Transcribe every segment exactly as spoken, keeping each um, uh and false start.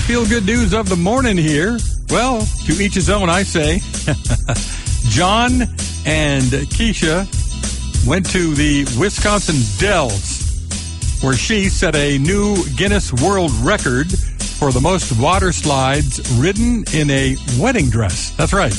feel-good news of the morning here. Well, to each his own, I say. John and Keisha went to the Wisconsin Dells, where she set a new Guinness World Record for the most water slides ridden in a wedding dress. That's right.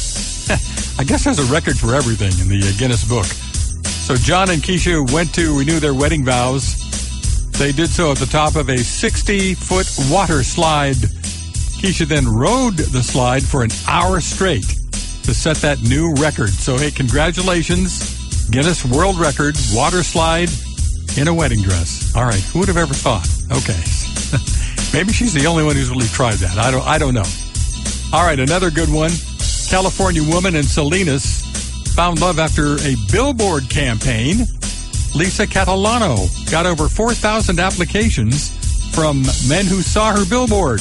I guess there's a record for everything in the Guinness book. So John and Keisha went to renew their wedding vows. They did so at the top of a sixty-foot water slide. Keisha then rode the slide for an hour straight to set that new record. So, hey, congratulations. Guinness World Record, water slide in a wedding dress. All right, who would have ever thought? Okay. Maybe she's the only one who's really tried that. I don't, I don't know. All right, another good one. California woman in Salinas found love after a billboard campaign. Lisa Catalano got over four thousand applications from men who saw her billboard.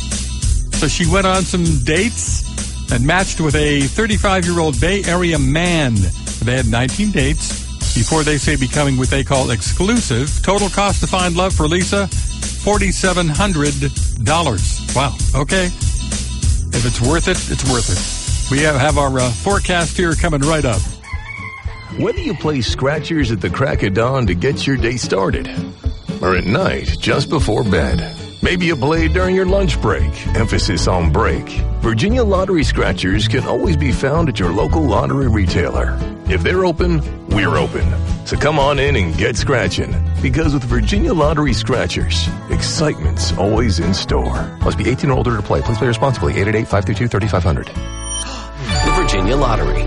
So she went on some dates and matched with a thirty-five-year-old Bay Area man. They had nineteen dates before they say becoming what they call exclusive. Total cost to find love for Lisa, four thousand seven hundred dollars. Wow, okay. If it's worth it, it's worth it. We have, have our uh, forecast here coming right up. Whether you play scratchers at the crack of dawn to get your day started, or at night just before bed, maybe you play during your lunch break, emphasis on break, Virginia Lottery Scratchers can always be found at your local lottery retailer. If they're open, we're open. So come on in and get scratching, because with Virginia Lottery Scratchers, excitement's always in store. Must be eighteen or older to play. Please play responsibly. eight eight eight, five three two, three five zero zero. The Virginia Lottery.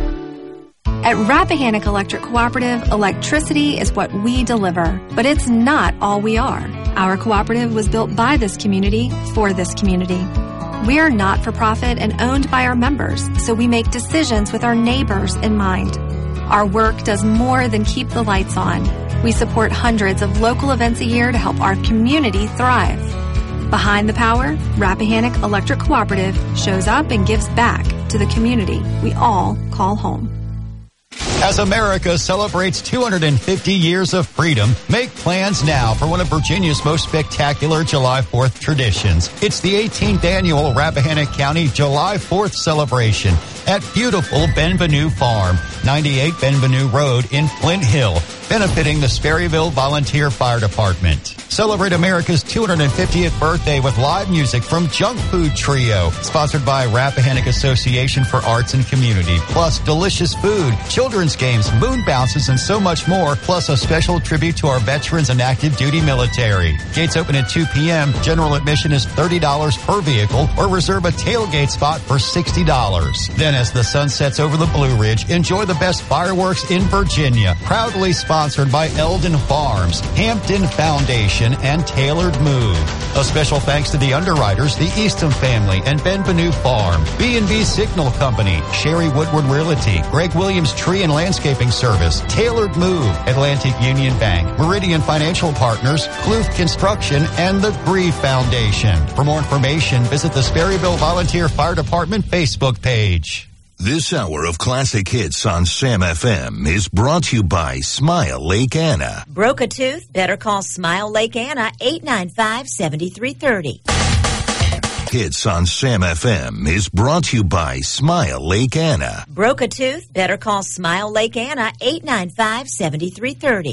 At Rappahannock Electric Cooperative, electricity is what we deliver, but it's not all we are. Our cooperative was built by this community for this community. We are not-for-profit and owned by our members, so we make decisions with our neighbors in mind. Our work does more than keep the lights on. We support hundreds of local events a year to help our community thrive. Behind the power, Rappahannock Electric Cooperative shows up and gives back to the community we all call home. As America celebrates two hundred fifty years of freedom, make plans now for one of Virginia's most spectacular July fourth traditions. It's the eighteenth annual Rappahannock County July fourth celebration at beautiful Benvenue Farm, ninety-eight Benvenue Road in Flint Hill, benefiting the Sperryville Volunteer Fire Department. Celebrate America's two hundred fiftieth birthday with live music from Junk Food Trio, sponsored by Rappahannock Association for Arts and Community, plus delicious food, children's games, moon bounces, and so much more, plus a special tribute to our veterans and active duty military. Gates open at two p.m. General admission is thirty dollars per vehicle, or reserve a tailgate spot for sixty dollars. Then as the sun sets over the Blue Ridge, enjoy the best fireworks in Virginia. Proudly sponsored by Eldon Farms, Hampton Foundation, and Tailored Move. A special thanks to the underwriters, the Eastham family, and Benvenue Farm, B and B Signal Company, Sherry Woodward Realty, Greg Williams Tree and Landscaping Service, Tailored Move, Atlantic Union Bank, Meridian Financial Partners, Kloof Construction, and the Grieve Foundation. For more information, visit the Sperryville Volunteer Fire Department Facebook page. This hour of classic hits on Sam F M is brought to you by Smile Lake Anna. Broke a tooth? Better call Smile Lake Anna, eight nine five, seven three three zero. Hits on Sam F M is brought to you by Smile Lake Anna. Broke a tooth? Better call Smile Lake Anna, eight nine five, seven three three zero.